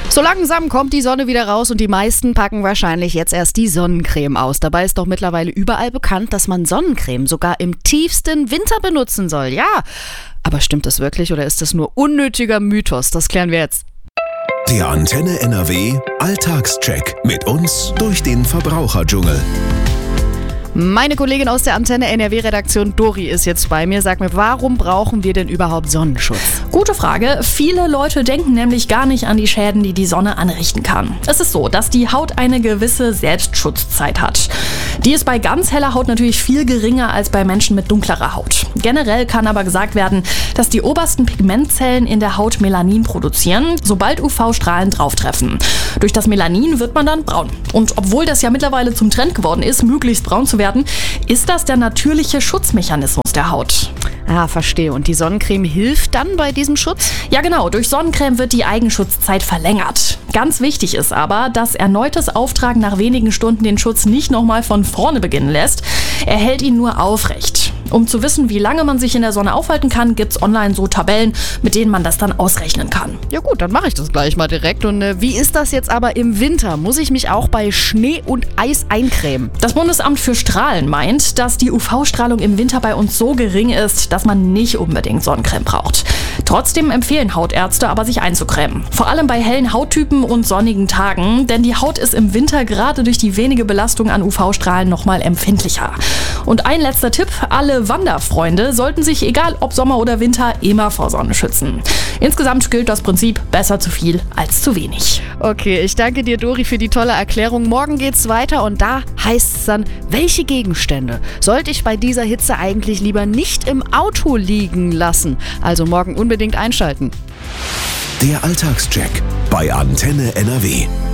So langsam kommt die Sonne wieder raus und die meisten packen wahrscheinlich jetzt erst die Sonnencreme aus. Dabei ist doch mittlerweile überall bekannt, dass man Sonnencreme sogar im tiefsten Winter benutzen soll. Ja, aber stimmt das wirklich oder ist das nur unnötiger Mythos? Das klären wir jetzt. Der Antenne NRW Alltagscheck mit uns durch den Verbraucherdschungel. Meine Kollegin aus der Antenne NRW-Redaktion Dori ist jetzt bei mir. Sag mir, warum brauchen wir denn überhaupt Sonnenschutz? Gute Frage. Viele Leute denken nämlich gar nicht an die Schäden, die die Sonne anrichten kann. Es ist so, dass die Haut eine gewisse Selbstschutzzeit hat. Die ist bei ganz heller Haut natürlich viel geringer als bei Menschen mit dunklerer Haut. Generell kann aber gesagt werden, dass die obersten Pigmentzellen in der Haut Melanin produzieren, sobald UV-Strahlen drauftreffen. Durch das Melanin wird man dann braun. Und obwohl das ja mittlerweile zum Trend geworden ist, möglichst braun zu werden, ist das der natürliche Schutzmechanismus der Haut. Ah, verstehe. Und die Sonnencreme hilft dann bei diesem Schutz? Ja genau, durch Sonnencreme wird die Eigenschutzzeit verlängert. Ganz wichtig ist aber, dass erneutes Auftragen nach wenigen Stunden den Schutz nicht nochmal von vorne beginnen lässt. Er hält ihn nur aufrecht. Um zu wissen, wie lange man sich in der Sonne aufhalten kann, gibt's online so Tabellen, mit denen man das dann ausrechnen kann. Ja gut, dann mache ich das gleich mal direkt. Und wie ist das jetzt aber im Winter? Muss ich mich auch bei Schnee und Eis eincremen? Das Bundesamt für Strahlen meint, dass die UV-Strahlung im Winter bei uns so gering ist, dass man nicht unbedingt Sonnencreme braucht. Trotzdem empfehlen Hautärzte aber, sich einzucremen. Vor allem bei hellen Hauttypen und sonnigen Tagen, denn die Haut ist im Winter gerade durch die wenige Belastung an UV-Strahlen nochmal empfindlicher. Und ein letzter Tipp, alle Wanderfreunde sollten sich, egal ob Sommer oder Winter, immer vor Sonne schützen. Insgesamt gilt das Prinzip, besser zu viel als zu wenig. Okay, ich danke dir, Dori, für die tolle Erklärung. Morgen geht's weiter und da heißt es dann, welche Gegenstände sollte ich bei dieser Hitze eigentlich lieber nicht im Auto liegen lassen? Also morgen unbedingt einschalten. Der Alltagscheck bei Antenne NRW.